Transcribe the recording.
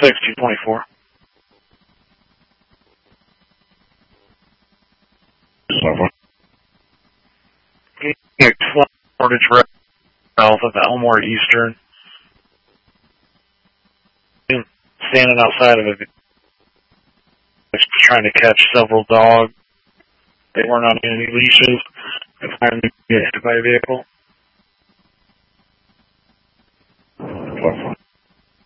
6224. Portage Road, south of Elmore Eastern. Standing outside of it, trying to catch several dogs. They weren't on any leashes. They finally get hit by a vehicle.